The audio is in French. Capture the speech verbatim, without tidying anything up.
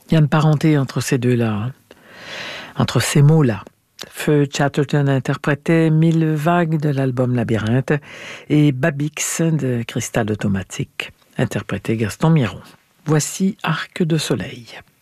Il y a une parenté entre ces deux-là, hein, entre ces mots-là. Feu Chatterton interprétait Mille vagues de l'album Labyrinthe et Babix de Cristal automatique interprétait Gaston Miron. Voici Arc de soleil.